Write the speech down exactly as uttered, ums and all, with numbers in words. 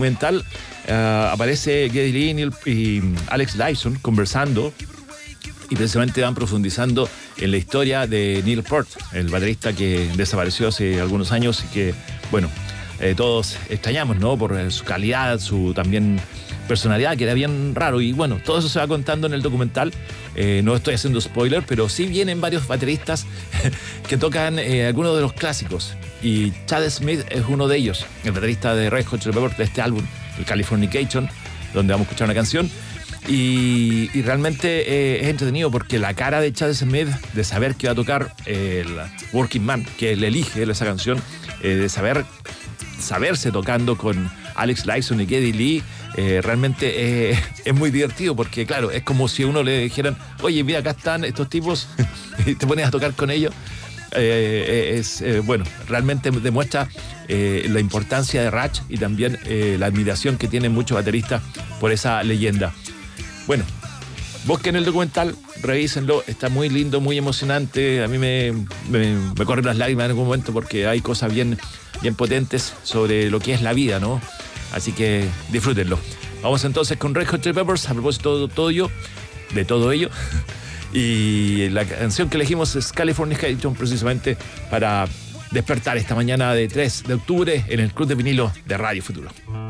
documental uh, aparece Geddy Lee y, Neil, y Alex Lifeson conversando y precisamente van profundizando en la historia de Neil Peart, el baterista que desapareció hace algunos años y que, bueno, eh, todos extrañamos, ¿no? Por eh, su calidad, su también personalidad, que era bien raro. Y bueno, todo eso se va contando en el documental. Eh, no estoy haciendo spoiler, pero sí vienen varios bateristas que tocan eh, algunos de los clásicos. Y Chad Smith es uno de ellos, el baterista de Red Hot Chili Peppers, de este álbum, el Californication, donde vamos a escuchar una canción. Y, y realmente eh, es entretenido porque la cara de Chad Smith de saber que va a tocar eh, el Working Man, que él elige esa canción, eh, de saber saberse tocando con Alex Lifeson y Geddy Lee, eh, realmente eh, es muy divertido porque, claro, es como si a uno le dijeran, oye, mira, acá están estos tipos y te pones a tocar con ellos. Eh, es eh, bueno, realmente demuestra eh, la importancia de Ratch y también eh, la admiración que tienen muchos bateristas por esa leyenda. Bueno, busquen el documental, revísenlo, está muy lindo, muy emocionante. A mí me, me, me corren las lágrimas en algún momento porque hay cosas bien, bien potentes sobre lo que es la vida, ¿no? Así que disfrútenlo. Vamos entonces con Red Hot Chili Peppers, a propósito de todo ello, de todo ello. Y la canción que elegimos es Californication, precisamente para despertar esta mañana de tres de octubre en el Club de Vinilo de Radio Futuro.